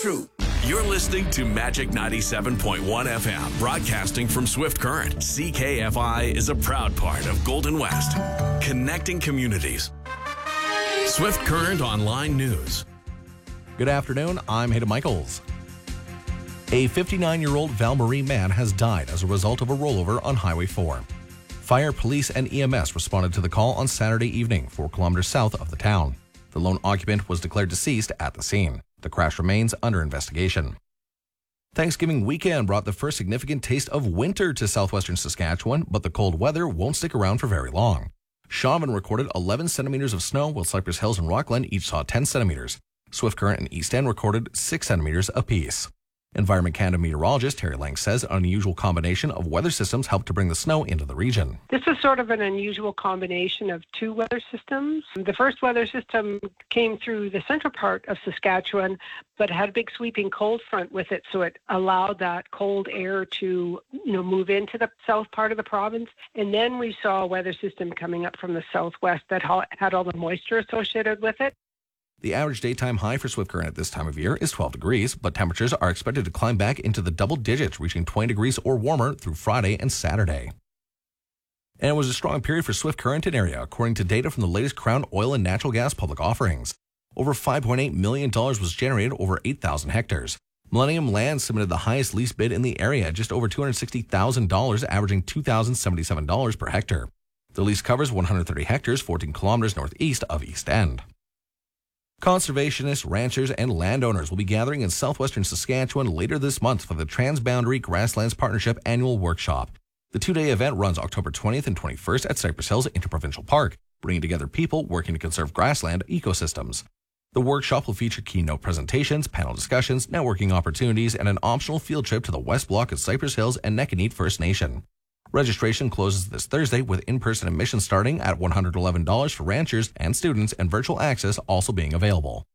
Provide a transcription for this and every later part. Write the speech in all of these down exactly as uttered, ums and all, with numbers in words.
true. You're listening to Magic ninety-seven point one F M, broadcasting from Swift Current. C K F I is a proud part of Golden West, connecting communities. Swift Current Online News. Good afternoon, I'm Hayden Michaels. A fifty-nine-year-old Val Marie man has died as a result of a rollover on Highway four. Fire, police, and E M S responded to the call on Saturday evening, four kilometers south of the town. The lone occupant was declared deceased at the scene. The crash remains under investigation. Thanksgiving weekend brought the first significant taste of winter to southwestern Saskatchewan, but the cold weather won't stick around for very long. Chauvin recorded eleven centimeters of snow, while Cypress Hills and Rockland each saw ten centimeters. Swift Current and East End recorded six centimeters apiece. Environment Canada meteorologist Terry Lang says an unusual combination of weather systems helped to bring the snow into the region. This is sort of an unusual combination of two weather systems. The first weather system came through the central part of Saskatchewan, but had a big sweeping cold front with it, so it allowed that cold air to, you know, move into the south part of the province. And then we saw a weather system coming up from the southwest that had all the moisture associated with it. The average daytime high for Swift Current at this time of year is twelve degrees, but temperatures are expected to climb back into the double digits, reaching twenty degrees or warmer through Friday and Saturday. And it was a strong period for Swift Current and area, according to data from the latest Crown Oil and Natural Gas public offerings. Over five point eight million dollars was generated over eight thousand hectares. Millennium Land submitted the highest lease bid in the area, just over two hundred sixty thousand dollars, averaging two thousand seventy-seven dollars per hectare. The lease covers one hundred thirty hectares, fourteen kilometers northeast of East End. Conservationists, ranchers, and landowners will be gathering in southwestern Saskatchewan later this month for the Transboundary Grasslands Partnership Annual Workshop. The two-day event runs October twentieth and twenty-first at Cypress Hills Interprovincial Park, bringing together people working to conserve grassland ecosystems. The workshop will feature keynote presentations, panel discussions, networking opportunities, and an optional field trip to the West Block of Cypress Hills and Nekoneet First Nation. Registration closes this Thursday, with in-person admission starting at one hundred eleven dollars for ranchers and students, and virtual access also being available.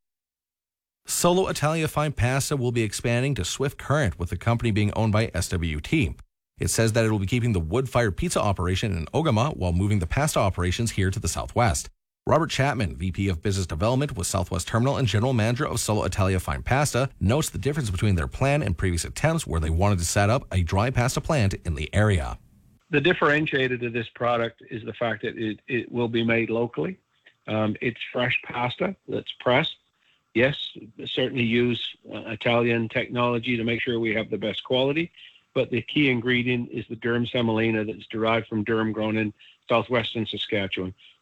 Solo Italia Fine Pasta will be expanding to Swift Current, with the company being owned by S W T. It says that it will be keeping the wood-fired pizza operation in Ogama while moving the pasta operations here to the southwest. Robert Chapman, V P of Business Development with Southwest Terminal and General Manager of Solo Italia Fine Pasta, notes the difference between their plan and previous attempts where they wanted to set up a dry pasta plant in the area. The differentiator to this product is the fact that it, it will be made locally. Um, it's fresh pasta that's pressed. Yes, certainly use uh, Italian technology to make sure we have the best quality, but the key ingredient is the durum semolina that's derived from durum grown in southwestern Saskatchewan.